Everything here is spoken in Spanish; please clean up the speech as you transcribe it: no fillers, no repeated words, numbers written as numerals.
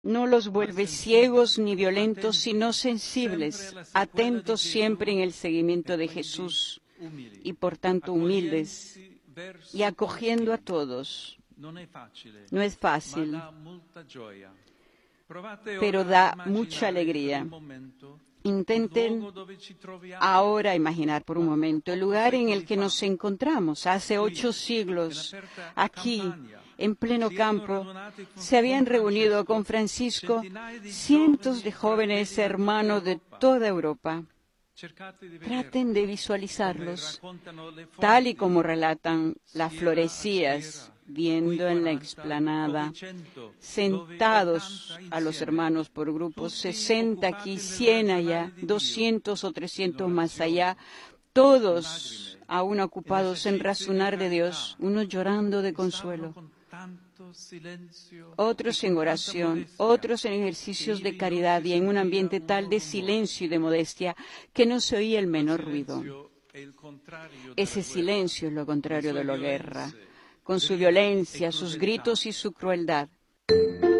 No los vuelve ciegos ni violentos, sino sensibles, atentos siempre en el seguimiento de Jesús y por tanto humildes y acogiendo a todos. No es fácil, pero da mucha alegría. Intenten ahora imaginar por un momento el lugar en el que nos encontramos hace 8 siglos. Aquí, en pleno campo, se habían reunido con Francisco cientos de jóvenes hermanos de toda Europa. Traten de visualizarlos, tal y como relatan las florecías, viendo en la explanada, sentados a los hermanos por grupos, 60 aquí, 100 allá, 200 o 300 más allá, todos aún ocupados en razonar de Dios, unos llorando de consuelo, otros en oración, otros en ejercicios de caridad y en un ambiente tal de silencio y de modestia que no se oía el menor ruido. Ese silencio es lo contrario de la guerra, con su violencia, sus gritos y su crueldad.